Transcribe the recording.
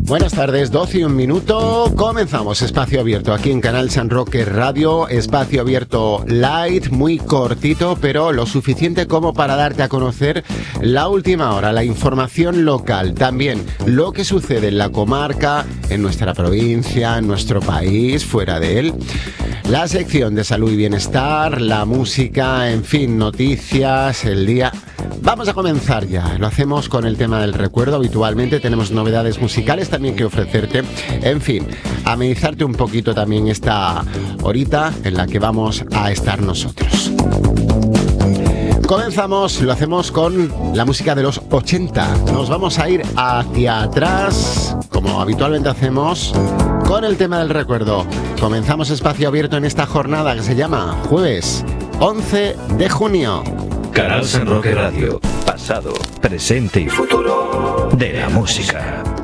Buenas tardes, 12 y un minuto. Comenzamos Espacio Abierto aquí en Canal San Roque Radio. Espacio Abierto light, muy cortito, pero lo suficiente como para darte a conocer la última hora, la información local. También lo que sucede en la comarca, en nuestra provincia, en nuestro país, fuera de él. La sección de salud y bienestar, la música, en fin, noticias, el día. Vamos a comenzar ya. Lo hacemos con el tema del recuerdo. Habitualmente tenemos novedades musicales también que ofrecerte. En fin, amenizarte un poquito también esta horita en la que vamos a estar nosotros. Comenzamos, lo hacemos con la música de los 80. Nos vamos a ir hacia atrás, como habitualmente hacemos, con el tema del recuerdo. Comenzamos Espacio Abierto en esta jornada que se llama Jueves 11 de junio. Canal San Roque Radio. Pasado, presente y futuro de la música.